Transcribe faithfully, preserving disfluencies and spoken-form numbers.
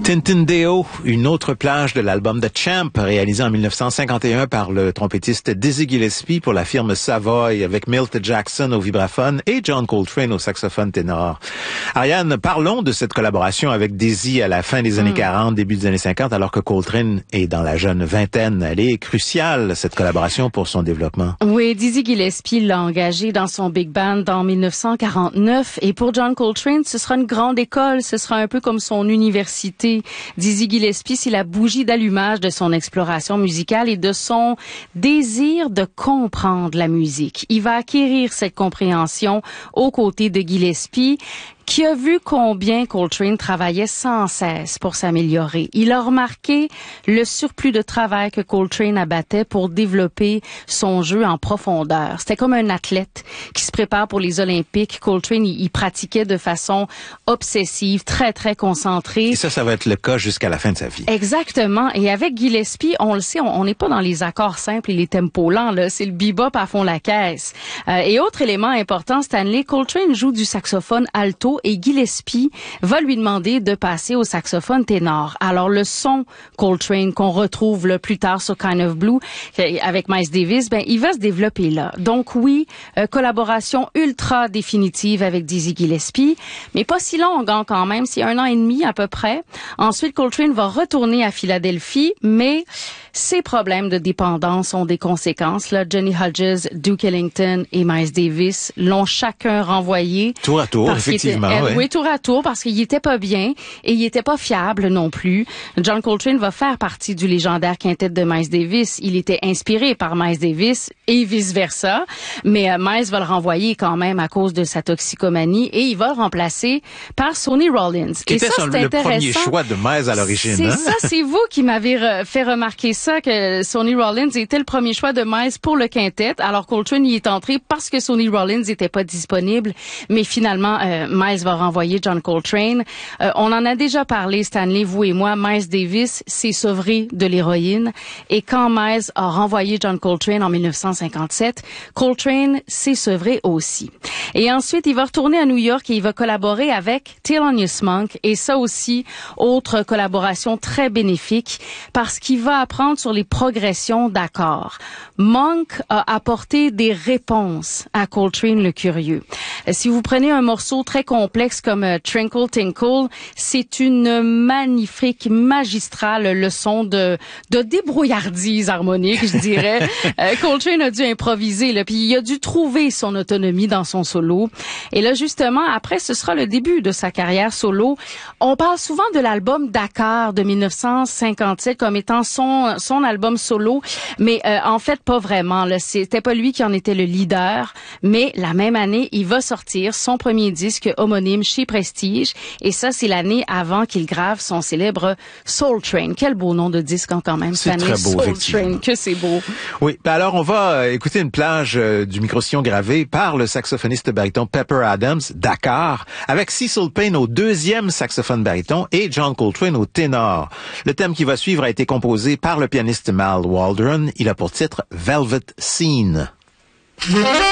Tintindale, une autre plage de l'album The Champ, réalisé en mille neuf cent cinquante et un par le trompettiste Dizzy Gillespie pour la firme Savoy, avec Milt Jackson au vibraphone et John Coltrane au saxophone ténor. Ariane, parlons de cette collaboration avec Dizzy à la fin des années mm. quarante, début des années cinquante, alors que Coltrane est dans la jeune vingtaine. Elle est cruciale, cette collaboration, pour son développement. Oui, Dizzy Gillespie l'a engagé dans son big band en mille neuf cent quarante-neuf, et pour John Coltrane, ce sera une grande école, ce sera un peu comme son université. Dizzy Gillespie, c'est la bougie d'allumage de son exploration musicale et de son désir de comprendre la musique. Il va acquérir cette compréhension aux côtés de Gillespie, qui a vu combien Coltrane travaillait sans cesse pour s'améliorer. Il a remarqué le surplus de travail que Coltrane abattait pour développer son jeu en profondeur. C'était comme un athlète qui se prépare pour les Olympiques. Coltrane, il, il pratiquait de façon obsessive, très, très concentrée. Et ça, ça va être le cas jusqu'à la fin de sa vie. Exactement. Et avec Gillespie, on le sait, on n'est pas dans les accords simples et les tempos lents, là. C'est le bebop à fond la caisse. Euh, et autre élément important, Stanley, Coltrane joue du saxophone alto et Gillespie va lui demander de passer au saxophone ténor. Alors le son Coltrane qu'on retrouve là, plus tard sur Kind of Blue avec Miles Davis, ben il va se développer là. Donc oui, euh, collaboration ultra définitive avec Dizzy Gillespie, mais pas si longue hein, quand même, c'est un an et demi à peu près. Ensuite, Coltrane va retourner à Philadelphie, mais ses problèmes de dépendance ont des conséquences. Là, Johnny Hodges, Duke Ellington et Miles Davis l'ont chacun renvoyé. Tour à tour, effectivement. Était, ouais. Oui, tour à tour, parce qu'il était pas bien et il était pas fiable non plus. John Coltrane va faire partie du légendaire quintet de Miles Davis. Il était inspiré par Miles Davis et vice-versa. Mais euh, Miles va le renvoyer quand même à cause de sa toxicomanie et il va le remplacer par Sonny Rollins. Qui et était ça, son, le premier choix de Miles à l'origine. C'est hein? ça, c'est vous qui m'avez re- fait remarquer ça, que Sonny Rollins était le premier choix de Miles pour le quintet. Alors Coltrane y est entré parce que Sonny Rollins n'était pas disponible. Mais finalement, euh, Miles va renvoyer John Coltrane. Euh, on en a déjà parlé, Stanley, vous et moi. Miles Davis s'est sevré de l'héroïne. Et quand Miles a renvoyé John Coltrane en mille neuf cent cinquante-sept, Coltrane s'est sevré aussi. Et ensuite, il va retourner à New York et il va collaborer avec Thelonious Monk. Et ça aussi, autre collaboration très bénéfique parce qu'il va apprendre sur les progressions d'accords. Monk a apporté des réponses à Coltrane le curieux. Si vous prenez un morceau très complexe comme uh, Trinkle Tinkle, c'est une magnifique, magistrale leçon de, de débrouillardise harmonique, je dirais. euh, Coltrane a dû improviser, là, puis il a dû trouver son autonomie dans son solo. Et là, justement, après, ce sera le début de sa carrière solo. On parle souvent de l'album Dakar de mille neuf cent cinquante-sept comme étant son, son album solo, mais euh, en fait, pas vraiment. Là, c'était pas lui qui en était le leader, mais la même année, il va sortir son premier disque homonyme chez Prestige, et ça, c'est l'année avant qu'il grave son célèbre Soul Train. Quel beau nom de disque hein, quand même. C'est très beau, Soul Train, que c'est beau. Oui, ben alors on va écouter une plage euh, du micro-sillon gravé par le saxophoniste baryton Pepper Adams, Dakar, avec Cecil Payne au deuxième saxophone baryton et John Coltrane au ténor. Le thème qui va suivre a été composé par le pianiste Mal Waldron. Il a pour titre Velvet Scene.